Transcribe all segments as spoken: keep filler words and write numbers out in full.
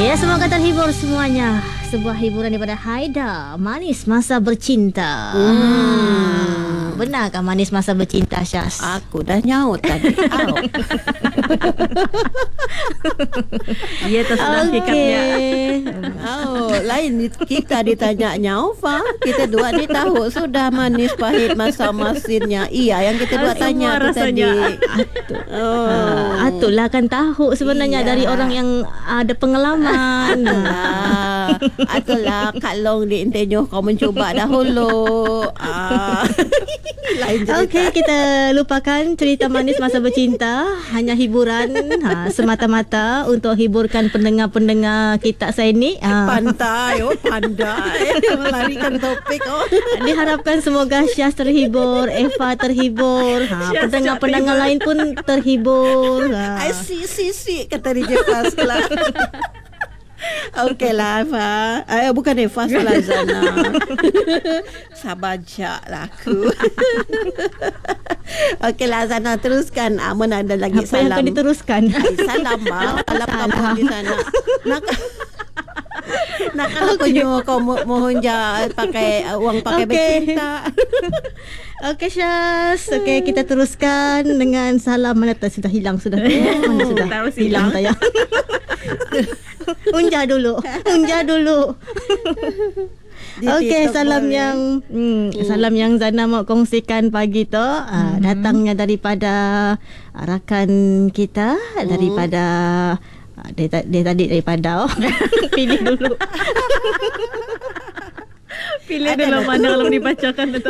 Ya, semoga terhibur semuanya. Sebuah hiburan daripada Haida, Manis Masa Bercinta. Hmm. Benarkah Manis Masa Bercinta, Syaz? Aku dah nyaut tadi. Ya, tersedar Okey. sikapnya. Oh, lain kita ditanya Nyaufa. Kita dua ni tahu sudah manis pahit masa masinnya. Iya, yang kita dua Semua tanya tu rasanya. tadi. Oh. Ah, itulah kan tahu sebenarnya Iya. dari orang yang ada pengalaman. Ah, itulah Kak Long di Intenyo kau mencuba dahulu. Ah. Lain cerita. Okey, kita lupakan cerita manis masa bercinta. Hanya hiburan ha, semata-mata untuk hiburkan pendengar-pendengar kita saya ni. Ha. Pandai, oh pandai melarikan topik. Oh. Diharapkan semoga Syaz terhibur, Eva terhibur, ha, Syaz pendengar-pendengar lain pun terhibur. Ha. I see, see, see kata D J Faz lah. Okey lah Eva. Eh, bukan Eva, salah Zana. Sabar jak lah aku. Okey lah Zana, teruskan. Amun ada lagi Apa yang salam. akan diteruskan? Ay, salam bah. Salam kamu di sana. Nak nak kalau aku nyuruh kau mo- mohon je pakai uh, uang pakai Okey. bercinta. Okey Syaz. Okey, kita teruskan dengan salam. Mana tak sudah hilang sudah. Mana sudah Tahu hilang hilang. tayang. Unja dulu. Unja dulu. Di Okey, TikTok salam boleh. yang hmm, salam yang Zana mau kongsikan pagi tu uh, datangnya daripada uh, rakan kita daripada uh, dia, ta- dia tadi daripada oh. Pilih dulu. Pilih dulu mana kalau dibacakan tu.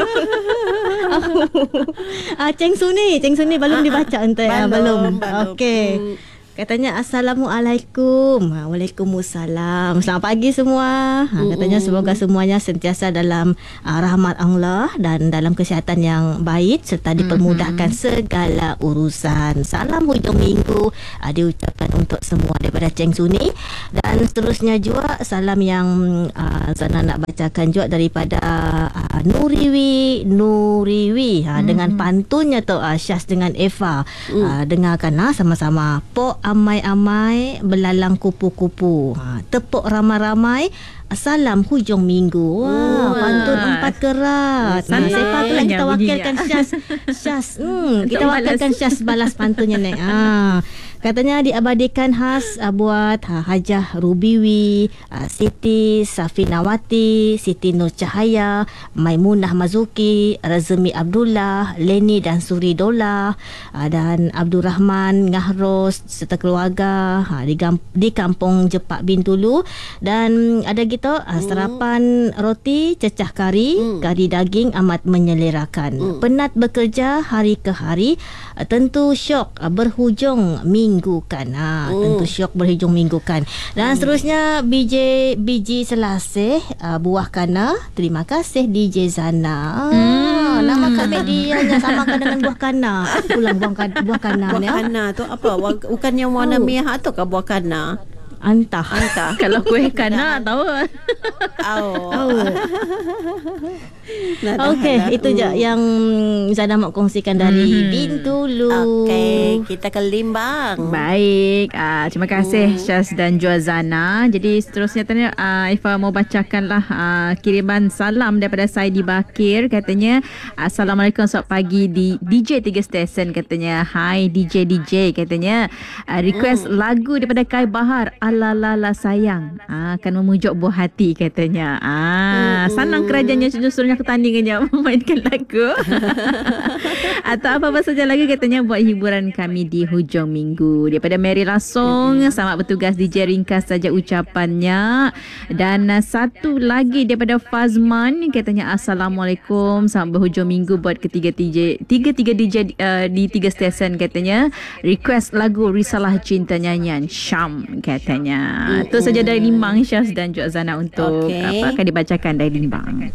Ah, Cheng Su ni, Cheng Su ni belum dibaca entah ah, belum. belum, belum. Okey. Hmm. Katanya Assalamualaikum. Ha, Waalaikumsalam. Selamat pagi semua. Ha, katanya semoga semuanya sentiasa dalam uh, rahmat Allah dan dalam kesihatan yang baik serta dipermudahkan segala urusan. Salam hujung minggu uh, diucapkan untuk semua daripada Cheng Suni. Dan seterusnya juga salam yang uh, Zana nak bacakan juga daripada uh, Nuriwi Nuriwi ha, dengan pantunnya tu uh, Syaz dengan Eva. Uh, dengarkanlah sama-sama. Po amai-amai belalang kupu-kupu. Ha, tepuk ramai-ramai. Salam hujung minggu. Wah, Wah. pantun empat kerat. Nah, Salah saya patutlah kita bunyinya. wakilkan Syaz. Syaz. Hmm, kita Untuk balas. wakilkan Syaz balas pantunnya ni. Ah. Katanya diabadikan khas uh, buat uh, Hajah Rubiwi, uh, Siti Safinawati, Siti Nur Cahaya, Maimunah Mazuki, Razmi Abdullah, Leni dan Suridola, uh, dan Abdul Rahman Ngahros serta keluarga uh, di, gam- di kampung Jepak Bintulu. Dan ada gitu uh, sarapan roti cecah kari, Hmm. kari daging amat menyelerakan. Hmm. Penat bekerja hari ke hari, uh, tentu syok uh, berhujung minggu kan. Ha, Hmm. tentu syok berhujung minggu kan. Dan seterusnya B J biji selasih uh, buah kana. Terima kasih D J Zana. Ah, nama komedianya samakan dengan buah kana. Pulang buah kana, buah kana Buah ni. ah. kana tu apa? Wa- Bukan yang warna Oh. merah tu ke buah kana? Antah. Entah. Kalau kuih kanak tahu. Oh. Oh. Nah, dah, Okey, dah. itu je Hmm. yang Zana nak kongsikan dari Mhm. Bintulu. Okey, kita ke Limbang. Baik, uh, terima kasih Syaz dan Juazana. Jadi seterusnya tadi uh, Ifah mau bacakanlah uh, kiriman salam daripada Saidi Bakir. Katanya Assalamualaikum, selamat pagi di D J tiga Stesen. Katanya hi D J D J. Katanya uh, request lagu daripada Kai Bahar, Alalala Sayang. Uh, akan memujuk buah hati katanya. Ah, sanang kerajaannya suruhnya ketandingannya memainkan lagu. Atau apa-apa saja lagi katanya buat hiburan kami di hujung minggu. Daripada Mary Lasong, selamat bertugas D J, ringkas saja ucapannya. Dan uh, satu lagi daripada Fazman, katanya Assalamualaikum, selamat berhujung minggu buat ketiga D J, tiga-tiga D J uh, di tiga stesen katanya. Request lagu Risalah Cinta nyanyian Syam katanya. Itu saja dari Limbang, Syaz dan Juazana untuk Okey. apa akan dibacakan dari Limbang.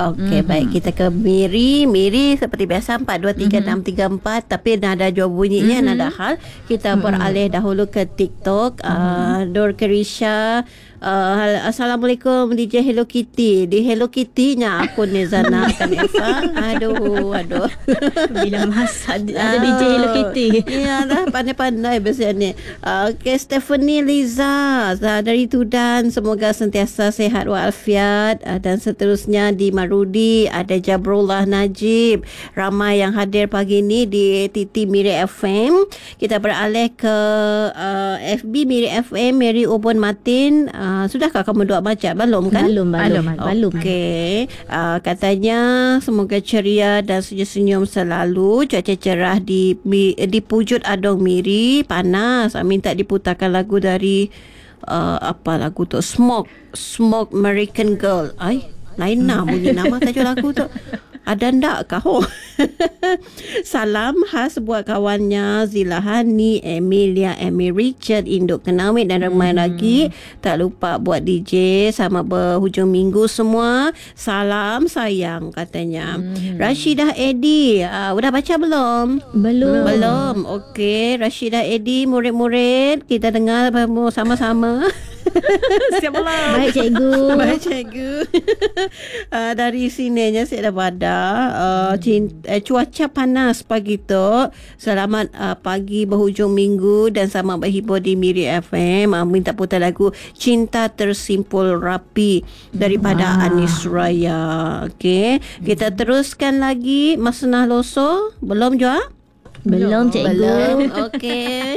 Okey, Mhm. baik. Kita ke Miri. Miri seperti biasa empat dua tiga enam tiga empat, tapi nada jua bunyinya Mhm. nada hal. Kita beralih dahulu ke TikTok. Uh, Nur Kerisha. Uh, Assalamualaikum D J Hello Kitty. Di Hello Kitty-nya akun Nizana kan Eva. Aduh, aduh. Bila masa ada D J Hello Kitty. Iyalah, pandai-pandai biasanya. Uh, okay, Stephanie Liza uh, dari Tudan. Semoga sentiasa sehat walafiat. Uh, dan seterusnya di Marudi ada Jabrullah Najib. Ramai yang hadir pagi ini di T T Miri F M. Kita beralih ke uh, F B Miri F M. Mary Obon Martin. Uh, sudahkah kamu doa baca? Belum kan? Balum, balum, Balum, balum. Okey, uh, katanya semoga ceria dan senyum-senyum selalu. Cuaca cerah di di Pujut Adong Miri, panas. Uh, minta diputarkan lagu dari uh, apa lagu tu? Smoke, Smoke American Girl. Ai, lain nama bunyi nama tajuk lagu tu. Ada ndak kau? Salam khas buat kawannya Zila Hani, Emilia, Amy Richard, Induk Kenawit dan ramai hmm. lagi. Tak lupa buat D J sama berhujung minggu semua. Salam sayang katanya. Hmm. Rashidah Edi, uh, udah baca belum? Belum. Belum. Okey, Rashidah Edi, murid-murid kita dengar sama-sama. Siap belum? Baik cikgu. Baik cikgu. uh, dari sininya saya dah pada uh, cinta, uh, cuaca panas pagi tu. Selamat uh, pagi berhujung minggu dan selamat berhibur di Miri F M. Uh, minta putar lagu Cinta Tersimpul Rapi daripada Wah. Anis Raya. Okey, kita teruskan lagi Masnah Loso. Belum juga? Belum cikgu. Belum. Okey.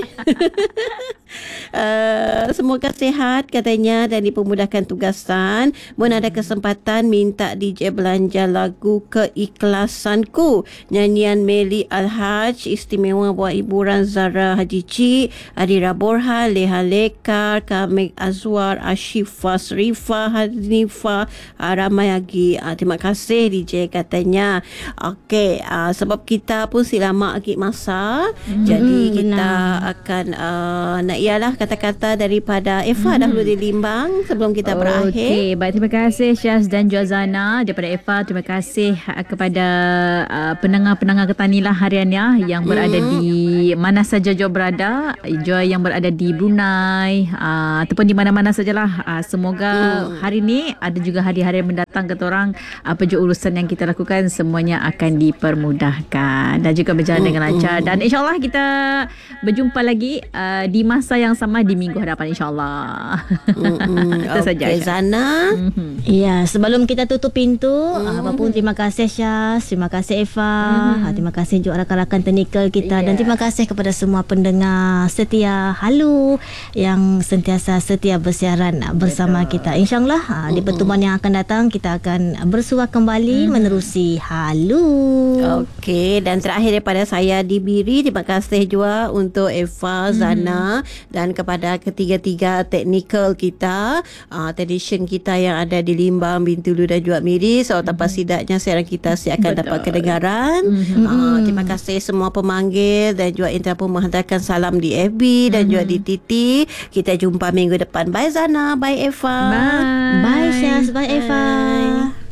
Uh, semoga sihat katanya dan dipermudahkan tugasan. Mun ada kesempatan minta D J belanja lagu Keikhlasanku, nyanyian Meli Al-Haj, istimewa buat hiburan Zara Haji Cik, Adira Borha, Leha Lekar, Kamik Azwar, Ashifa Srifa, Hanifa, uh, ramai lagi. Uh, terima kasih D J katanya. Okey, uh, sebab kita pun silama lagi masa, hmm, jadi kita benar. akan uh, nak ialah kata-kata daripada Eva hmm. dahulu di Limbang sebelum kita berakhir. Okey, baik, terima kasih Syaz dan Jazana daripada Eva. Terima kasih uh, kepada uh, pendengar-pendengar Ketani lah harian ya yang berada hmm. di mana saja Joy berada, Joy yang berada di Brunei uh, ataupun di mana-mana sajalah. Uh, semoga hmm. hari ni ada juga hari-hari mendatang kata orang apa je urusan yang kita lakukan semuanya akan dipermudahkan dan juga berjalan hmm. dengan lancar dan insya-Allah kita berjumpa lagi uh, di masa yang sama di minggu hadapan insya-Allah. Mm-hmm. Itu saja. Okay, Zana. Mm-hmm. Ya, sebelum kita tutup pintu, mm-hmm. apa pun terima kasih Syaz, terima kasih Eva, mm-hmm. terima kasih juga rakan-rakan teknikal kita yeah. dan terima kasih kepada semua pendengar setia Halu yang sentiasa setia bersiaran bersama Betul. kita. InsyaAllah mm-hmm. di pertemuan yang akan datang kita akan bersua kembali mm-hmm. menerusi Halu. Okey, dan terakhir daripada saya di Biri, terima kasih juga untuk Eva, Zana mm-hmm. dan kepada ketiga-tiga teknikal kita, uh, technician kita yang ada di Limbang, Bintulu dan juga Miri. So tanpa mm-hmm. sidaknya siaran kita si akan Betul. dapat kedengaran. Mm-hmm. Uh, terima kasih semua pemanggil dan juga Intra pun menghantarkan salam di F B dan mm-hmm. juga di T T. Kita jumpa minggu depan. Bye Zana, bye Eva. Bye. Bye Syaz, bye Eva.